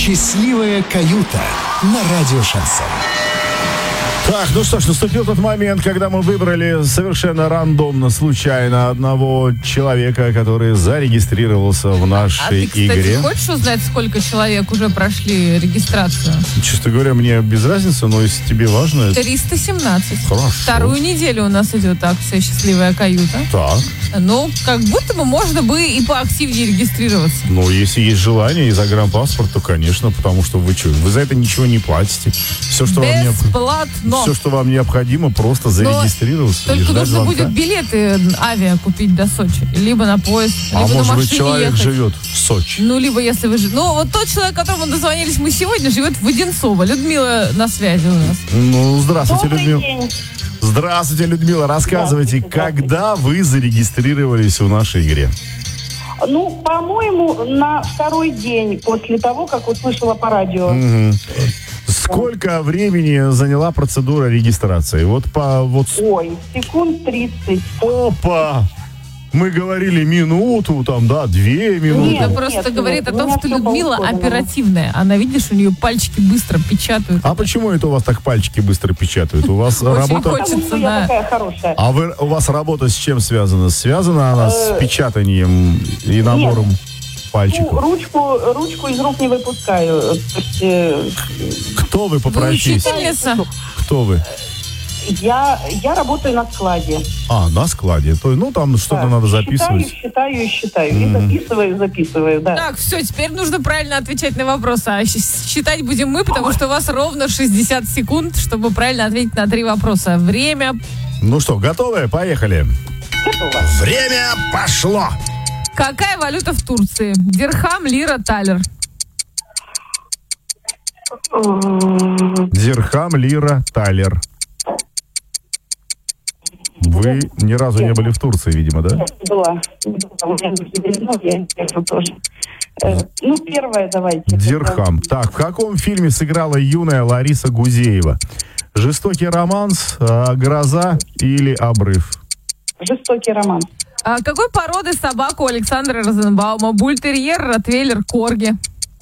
Счастливая каюта на радио Шансон. Так, ну что ж, наступил тот момент, когда мы выбрали совершенно рандомно, случайно одного человека, который зарегистрировался в нашей игре. А ты, кстати, хочешь узнать, сколько человек уже прошли регистрацию? Честно говоря, мне без разницы, но если тебе важно... 317. Хорошо. Вторую неделю у нас идет акция «Счастливая каюта». Так. Ну, как будто бы можно бы и поактивнее регистрироваться. Ну, если есть желание и загранпаспорт, то, конечно, потому что вы что, вы за это ничего не платите. Все, что вам необходимо, просто зарегистрироваться. Только нужно будет билеты авиа купить до Сочи. Либо на поезд, либо на машине может быть, человек ехать. живет в Сочи. Ну, либо если вы... Ну, вот тот человек, которому дозвонились мы сегодня, живет в Одинцово. Людмила на связи у нас. Ну, здравствуйте, Людмила. День. Здравствуйте, Людмила. Рассказывайте, когда вы зарегистрировались в нашей игре? Ну, по-моему, на второй день после того, как услышала по радио. Угу. Сколько времени заняла процедура регистрации? Ой, секунд 30. Опа! Мы говорили минуту, 2 минуты. Это просто говорит о том, что Людмила оперативная. Она, видишь, у нее пальчики быстро печатают. А почему это у вас так пальчики быстро печатают? У вас работа... Хочется, я такая хорошая. А у вас работа с чем связана? Связана она с печатанием и набором пальчиков? Ну, ручку из рук не выпускаю. Кто вы по Вы профессии? учительница? Кто вы? Я работаю на складе. На складе. Там что-то надо записывать. Считаю. И записываю, да. Так, все, теперь нужно правильно отвечать на вопросы. А считать будем мы, потому что у вас ровно 60 секунд, чтобы правильно ответить на 3 вопроса. Время... Ну что, готовы? Поехали. Готово. Время пошло. Какая валюта в Турции? Дирхам, лира, талер. Дирхам, лира, талер. Вы ни разу не были в Турции, видимо, да? Была. У меня я тоже. Первое давайте. Дирхам. Так, в каком фильме сыграла юная Лариса Гузеева? «Жестокий романс», «Гроза» или «Обрыв»? «Жестокий романс». А какой породы собака у Александра Розенбаума? Бультерьер, ротвейлер, корги?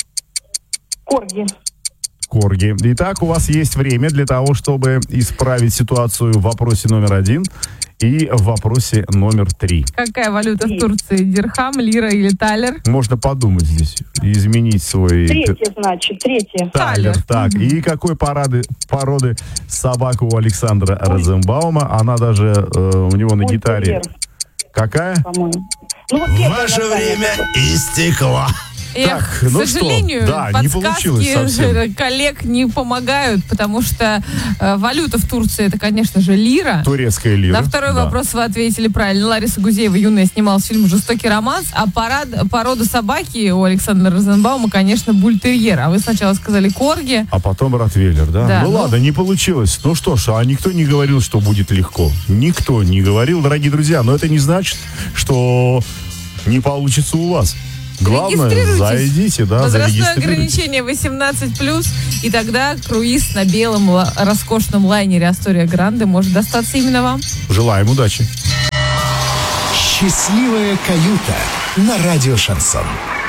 Корги. Итак, у вас есть время для того, чтобы исправить ситуацию в вопросе номер 1 и в вопросе номер 3. Какая валюта в Турции? Дирхам, лира или талер? Можно подумать здесь, изменить свой... Третье. Талер. Так, и какой породы собака у Александра Розенбаума? Она даже у него на гитаре. Какая? По-моему. Ваше время истекло. К сожалению, подсказки коллег не помогают, потому что валюта в Турции, это, конечно же, лира. Турецкая лира. На второй вопрос вы ответили правильно. Лариса Гузеева, юная, снималась в фильме «Жестокий романс», а порода собаки у Александра Розенбаума, конечно, бультерьер. А вы сначала сказали корги. А потом ротвейлер, да? Ладно, не получилось. Ну что ж, а никто не говорил, что будет легко. Никто не говорил, дорогие друзья. Но это не значит, что не получится у вас. Главное, зайдите, возрастное ограничение 18+, и тогда круиз на белом роскошном лайнере Астория Гранде может достаться именно вам. Желаем удачи. Счастливая каюта на радио Шансон.